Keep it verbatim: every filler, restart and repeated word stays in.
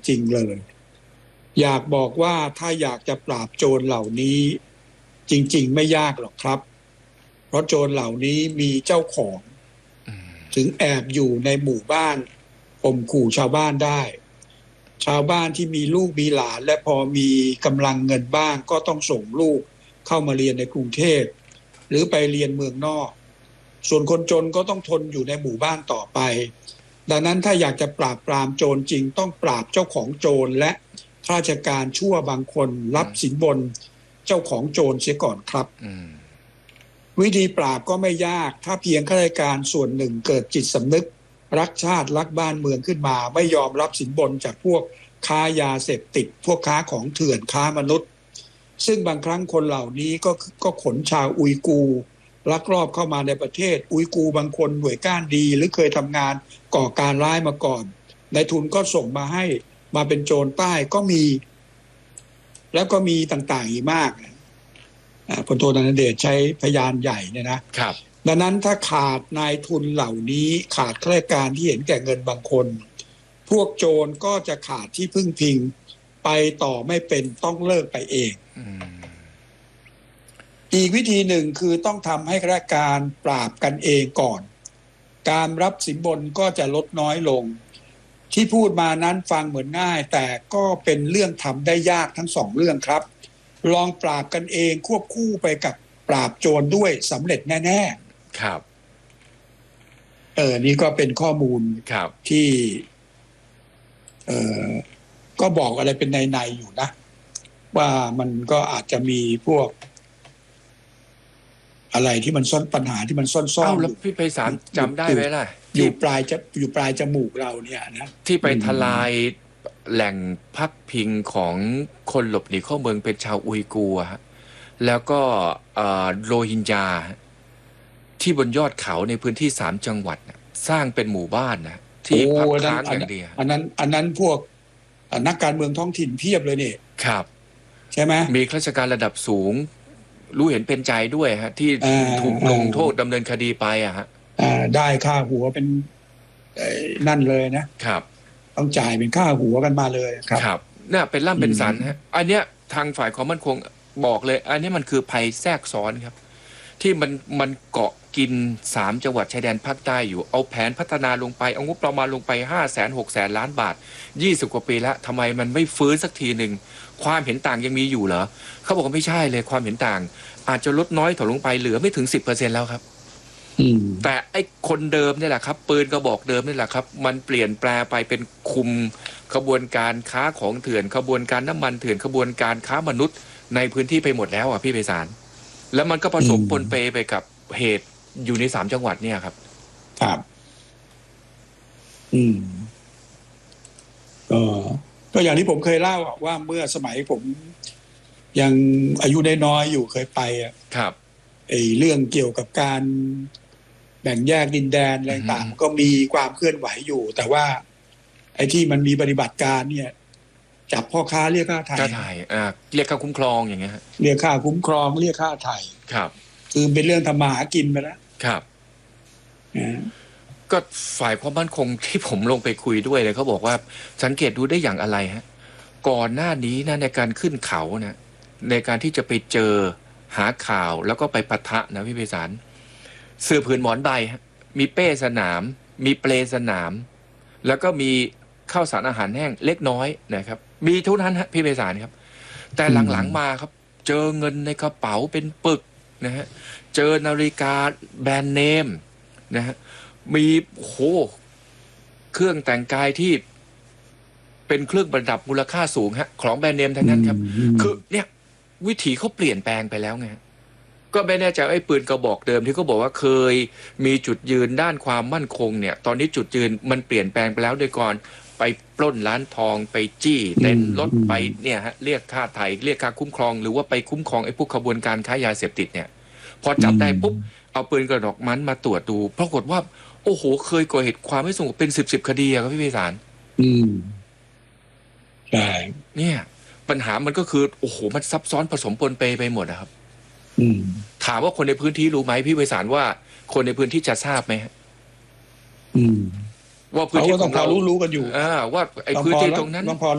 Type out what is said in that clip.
ริงๆเลยอยากบอกว่าถ้าอยากจะปราบโจรเหล่านี้จริงๆไม่ยากหรอกครับเพราะโจรเหล่านี้มีเจ้าของถึงแอบอยู่ในหมู่บ้านข่มขู่ชาวบ้านได้ชาวบ้านที่มีลูกมีหลานและพอมีกำลังเงินบ้างก็ต้องส่งลูกเข้ามาเรียนในกรุงเทพหรือไปเรียนเมืองนอกส่วนคนจนก็ต้องทนอยู่ในหมู่บ้านต่อไปดังนั้นถ้าอยากจะปราบปรามโจรจริงต้องปราบเจ้าของโจรและข้าราชการชั่วบางคนรับสินบนเจ้าของโจรเสียก่อนครับวิธีปราบก็ไม่ยากถ้าเพียงข้าราชการส่วนหนึ่งเกิดจิตสำนึกรักชาติรักบ้านเมืองขึ้นมาไม่ยอมรับสินบนจากพวกค้ายาเสพติดพวกค้าของเถื่อนค้ามนุษย์ซึ่งบางครั้งคนเหล่านี้ก็ก็ขนชาวอุยกูร์ลักลอบเข้ามาในประเทศอุยกูร์บางคนหน่วยก้านดีหรือเคยทำงานก่อการร้ายมาก่อนนายทุนก็ส่งมาให้มาเป็นโจรใต้ก็มีแล้วก็มีต่างๆอีกมากพลโทนันเดชใช้พยานใหญ่เนี่ยนะครับดังนั้นถ้าขาดนายทุนเหล่านี้ขาดข้าราชการที่เห็นแก่เงินบางคนพวกโจรก็จะขาดที่พึ่งพิงไปต่อไม่เป็นต้องเลิกไปเองอีกวิธีหนึ่งคือต้องทำให้ข้าราชการปราบกันเองก่อนการรับสินบนก็จะลดน้อยลงที่พูดมานั้นฟังเหมือนง่ายแต่ก็เป็นเรื่องทำได้ยากทั้งสองเรื่องครับลองปราบกันเองควบคู่ไปกับปราบโจรด้วยสำเร็จแน่ๆครับเออนี่ก็เป็นข้อมูลที่เออก็บอกอะไรเป็นในๆอยู่นะว่ามันก็อาจจะมีพวกอะไรที่มันซ่อนปัญหาที่มันซ่อนๆอ้าวแล้วพี่ไพศาลจำได้ไหมล่ะอยู่ปลายจะอยู่ปลายจมูกเราเนี่ยนะที่ไปทลายแหล่งพักพิงของคนหลบหนีเข้าเมืองเป็นชาวอุยกูร์ฮะแล้วก็โรฮิงญาที่บนยอดเขาในพื้นที่สามจังหวัดสร้างเป็นหมู่บ้านนะที่พักค้างอย่างเดียวอันนั้นอันนั้นพวกนักการเมืองท้องถิ่นเพียบเลยเนี่ยครับใช่ไหมมีข้าราชการระดับสูงรู้เห็นเป็นใจด้วยฮะที่ถูกลงโทษดำเนินคดีไปอะฮะได้ค่าหัวเป็นนั่นเลยนะครับต้องจ่ายเป็นค่าหัวกันมาเลยครับครับเนี่ยเป็นล่ำเป็นสันฮะอันเนี้ยทางฝ่ายความมั่นคงบอกเลยอันนี้มันคือภัยแทรกซ้อนครับที่มันมันเกาะกินสามจังหวัดชายแดนภาคใต้อยู่เอาแผนพัฒนาลงไปเอางบประมาณลงไปห้าแสนหกแสนล้านบาทยี่สิบกว่าปีแล้วทำไมมันไม่ฟื้นสักทีหนึ่งความเห็นต่างยังมีอยู่เหรอเขาบอกว่าไม่ใช่เลยความเห็นต่างอาจจะลดน้อยถอยลงไปเหลือไม่ถึง สิบเปอร์เซ็นต์ แล้วครับแต่ไอ้คนเดิมนี่แหละครับปืนกระบอกเดิมนี่แหละครับมันเปลี่ยนแปลไปเป็นคุมขบวนการค้าของเถื่อนขบวนการน้ำมันเถื่อนขบวนการค้ามนุษย์ในพื้นที่ไปหมดแล้วอ่ะพี่ไพศาลแล้วมันก็ผสมปนเปไปกับเหตุอยู่ในสามจังหวัดเนี่ยครับครับอืมก็ก็อย่างที่ผมเคยเล่าว่าเมื่อสมัยผมยังอายุน้อยๆอยู่เคยไปอ่ะครับไอ้เรื่องเกี่ยวกับการแบ่งแยกดินแดนอะไรต่างก็มีความเคลื่อนไหวอยู่แต่ว่าไอ้ที่มันมีปฏิบัติการเนี่ยจับพ่อค้าเรียกค่าไถ่ค่าไถ่อ่าเรียกค่าคุ้มครองอย่างเงี้ยเรียกค่าคุ้มครองเรียกค่าไถ่ครับคือเป็นเรื่องทำมาหากินไปแล้วครับก็ฝ่ายความมั่นคงที่ผมลงไปคุยด้วยเลยเขาบอกว่าสังเกตดูได้อย่างอะไรฮะก่อนหน้านี้นะในการขึ้นเขานะในการที่จะไปเจอหาข่าวแล้วก็ไปปะทะนะพี่ไพศาลเสื้อผืนหมอนใบมีเป้สนามมีเปลสนามแล้วก็มีข้าวสารอาหารแห้งเล็กน้อยนะครับมีเท่านั้นฮะพี่ไพศาลครับแต่หลังๆมาครับเจอเงินในกระเป๋าเป็นปึกนะฮะเจอนาฬิกาแบรนด์เนมนะฮะมีโหเครื่องแต่งกายที่เป็นเครื่องประดับมูลค่าสูงฮะของแบรนด์เนมทั้งนั้นครับคือเนี่ยวิถีเขาเปลี่ยนแปลงไปแล้วไงก็ไม่แน่ใจไอ้ปืนกระบอกเดิมที่เขาบอกว่าเคยมีจุดยืนด้านความมั่นคงเนี่ยตอนนี้จุดยืนมันเปลี่ยนแปลงไปแล้วโดยก่อนไปปล้นร้านทองไปจี้เต็นท์รถไปเนี่ยฮะเรียกค่าไถ่เรียกค่าคุ้มครองหรือว่าไปคุ้มครองไอ้พวกขบวนการค้ายาเสพติดเนี่ยพอจับได้ปุ๊บเอาปืนกระบอกมันมาตรวจดูปรากฏว่าโอ้โหเคยก่อเหตุความไม่สงบเป็นสิบสิบคดีอะครับพี่ไพศาลอืมใช่เนี่ยปัญหามันก็คือโอ้โหมันซับซ้อนผสมปนเปไปหมดนะครับถามว่าคนในพื้นที่รู้ไหมพี่ไพศาลว่าคนในพื้นที่จะทราบไหมว่าพื้นที่ของเรารู้รู้กันอยู่ว่าไอ้พื้นที่ตรงนั้น